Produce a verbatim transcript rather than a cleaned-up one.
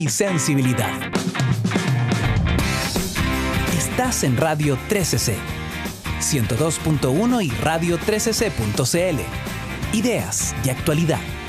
y sensibilidad. Estás en Radio trece C, ciento dos punto uno y radio trece c punto c l. Ideas y actualidad.